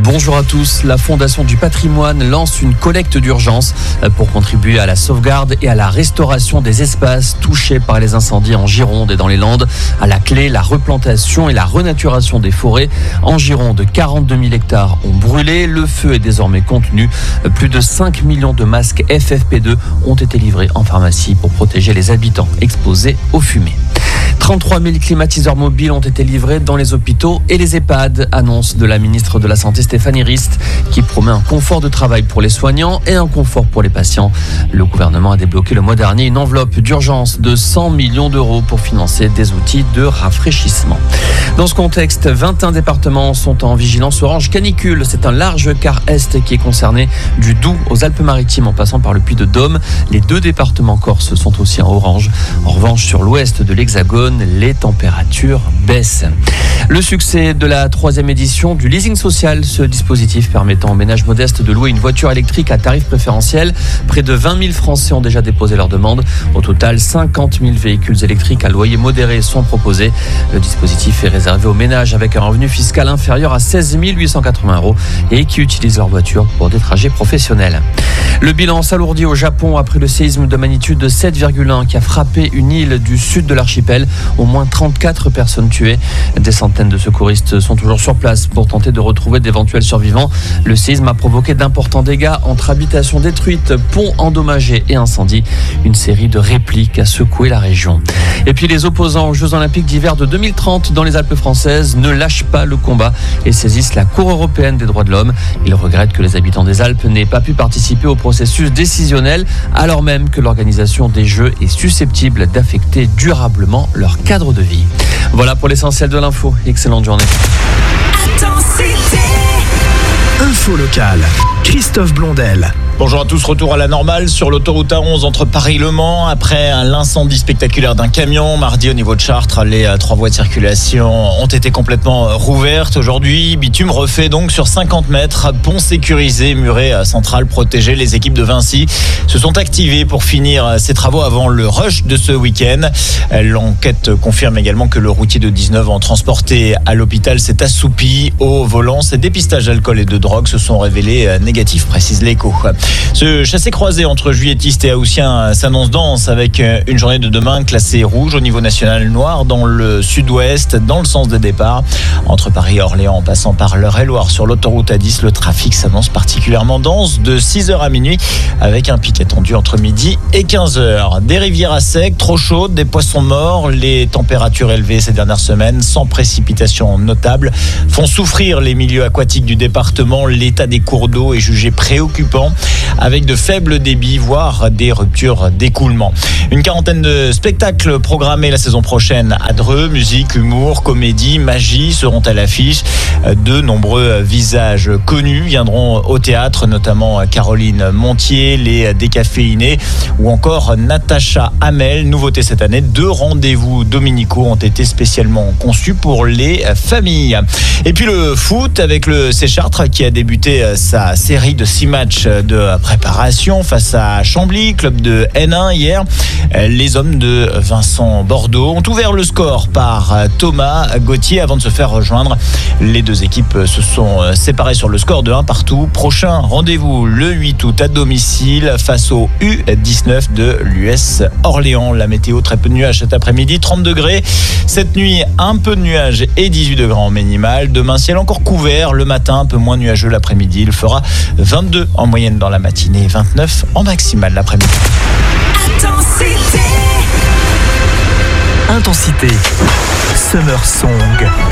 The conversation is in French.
Bonjour à tous. La Fondation du patrimoine lance une collecte d'urgence pour contribuer à la sauvegarde et à la restauration des espaces touchés par les incendies en Gironde et dans les Landes. À la clé, la replantation et la renaturation des forêts. En Gironde, 42 000 hectares ont brûlé. Le feu est désormais contenu. Plus de 5 millions de masques FFP2 ont été livrés en pharmacie pour protéger les habitants exposés aux fumées. 33 000 climatiseurs mobiles ont été livrés dans les hôpitaux et les EHPAD, annonce de la ministre de la Santé Stéphanie Rist, qui promet un confort de travail pour les soignants et un confort pour les patients. Le gouvernement a débloqué le mois dernier une enveloppe d'urgence de 100 millions d'euros pour financer des outils de rafraîchissement. Dans ce contexte, 21 départements sont en vigilance orange canicule. C'est un large quart est qui est concerné, du Doubs aux Alpes-Maritimes en passant par le Puy-de-Dôme. Les 2 départements corses sont aussi en orange. En revanche, sur l'ouest de l'Hexagone, les températures baissent. Le succès de la 3e édition du leasing social, ce dispositif permettant aux ménages modestes de louer une voiture électrique à tarif préférentiel. Près de 20 000 Français ont déjà déposé leur demande. Au total, 50 000 véhicules électriques à loyer modéré sont proposés. Le dispositif est réservé aux ménages avec un revenu fiscal inférieur à 16 880 € et qui utilisent leur voiture pour des trajets professionnels. Le bilan s'alourdit au Japon après le séisme de magnitude 7,1 qui a frappé une île du sud de l'archipel. Au moins 34 personnes tuées. Des centaines de secouristes sont toujours sur place pour tenter de retrouver d'éventuels survivants. Le séisme a provoqué d'importants dégâts entre habitations détruites, ponts endommagés et incendies. Une série de répliques a secoué la région. Et puis les opposants aux Jeux Olympiques d'hiver de 2030 dans les Alpes françaises ne lâchent pas le combat et saisissent la Cour européenne des droits de l'homme. Ils regrettent que les habitants des Alpes n'aient pas pu participer au processus décisionnel alors même que l'organisation des Jeux est susceptible d'affecter durablement leur cadre de vie. Voilà pour l'essentiel de l'info. Excellente journée. Info locale. Christophe Blondel. Bonjour à tous, retour à la normale sur l'autoroute A11 entre Paris et Le Mans. Après l'incendie spectaculaire d'un camion, mardi au niveau de Chartres, les 3 voies de circulation ont été complètement rouvertes. Aujourd'hui, bitume refait donc sur 50 mètres, pont sécurisé, muret central protégé. Les équipes de Vinci se sont activées pour finir ces travaux avant le rush de ce week-end. L'enquête confirme également que le routier de 19 ans transporté à l'hôpital s'est assoupi au volant. Ses dépistages d'alcool et de drogue se sont révélés négatifs, précise l'Écho. Ce chassé-croisé entre juilletistes et haussiens s'annonce dense avec une journée de demain classée rouge au niveau national, noir dans le sud-ouest, dans le sens des départs. Entre Paris et Orléans, en passant par l'Eure-et-Loir sur l'autoroute A10, le trafic s'annonce particulièrement dense de 6h à minuit avec un pic attendu entre midi et 15h. Des rivières à sec, trop chaudes, des poissons morts, les températures élevées ces dernières semaines, sans précipitation notable, font souffrir les milieux aquatiques du département. L'état des cours d'eau est jugé préoccupant, avec de faibles débits, voire des ruptures d'écoulement. Une quarantaine de spectacles programmés la saison prochaine à Dreux. Musique, humour, comédie, magie seront à l'affiche. De nombreux visages connus viendront au théâtre, notamment Caroline Montier, les Décaféinés ou encore Natacha Hamel. Nouveauté cette année, 2 rendez-vous dominicaux ont été spécialement conçus pour les familles. Et puis le foot avec le C Chartres qui a débuté sa série de 6 matchs de préparation face à Chambly, club de N1 hier. Les hommes de Vincent Bordeaux ont ouvert le score par Thomas Gauthier avant de se faire rejoindre. Les 2 équipes se sont séparées sur le score de 1 partout. Prochain rendez-vous le 8 août à domicile face au U19 de l'US Orléans. La météo, très peu de nuages cet après-midi, 30 degrés. Cette nuit, un peu de nuages et 18 degrés en minimal. Demain, ciel encore couvert. Le matin, un peu moins nuageux l'après-midi. Il fera 22 en moyenne dans la matinée, 29 en maximale l'après-midi. Intensité. Summer Song.